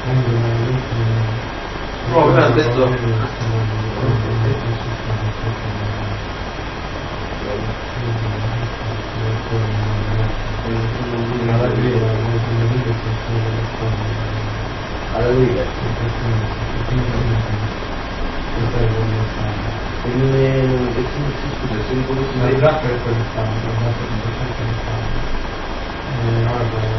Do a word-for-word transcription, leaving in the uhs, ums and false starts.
No, però adesso alla guida e non è e si scusa se non potessi la graffa è quella che sta la graffa è